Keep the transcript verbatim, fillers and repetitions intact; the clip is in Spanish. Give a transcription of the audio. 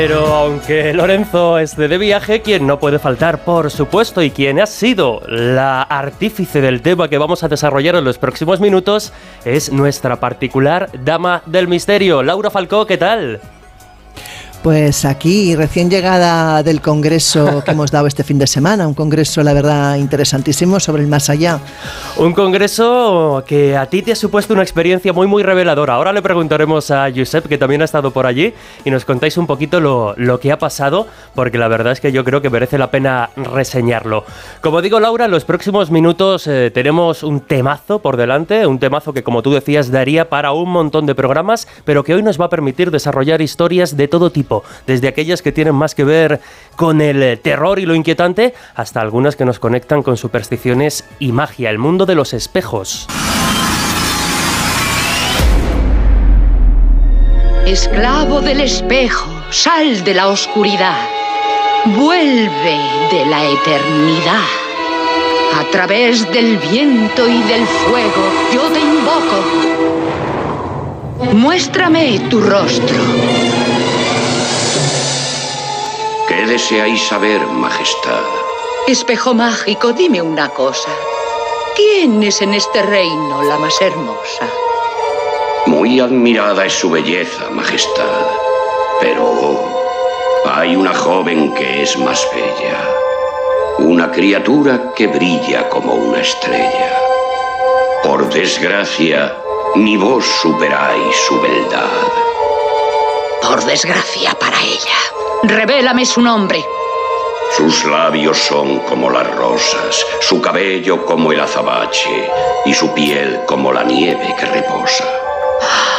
Pero aunque Lorenzo esté de viaje, quien no puede faltar, por supuesto, y quien ha sido la artífice del tema que vamos a desarrollar en los próximos minutos, es nuestra particular dama del misterio, Laura Falcó. ¿Qué tal? Pues aquí, recién llegada del congreso que hemos dado este fin de semana, un congreso, la verdad, interesantísimo sobre el más allá. Un congreso que a ti te ha supuesto una experiencia muy, muy reveladora. Ahora le preguntaremos a Josep, que también ha estado por allí, y nos contáis un poquito lo, lo que ha pasado, porque la verdad es que yo creo que merece la pena reseñarlo. Como digo, Laura, en los próximos minutos eh, tenemos un temazo por delante, un temazo que, como tú decías, daría para un montón de programas, pero que hoy nos va a permitir desarrollar historias de todo tipo. Desde aquellas que tienen más que ver con el terror y lo inquietante, hasta algunas que nos conectan con supersticiones y magia, el mundo de los espejos. Esclavo del espejo, sal de la oscuridad, vuelve de la eternidad. A través del viento y del fuego, yo te invoco. Muéstrame tu rostro. ¿Qué deseáis saber, Majestad? Espejo mágico, dime una cosa. ¿Quién es en este reino la más hermosa? Muy admirada es su belleza, Majestad. Pero hay una joven que es más bella. Una criatura que brilla como una estrella. Por desgracia, ni vos superáis su beldad. Por desgracia para ella. Revélame su nombre. Sus labios son como las rosas, su cabello como el azabache y su piel como la nieve que reposa.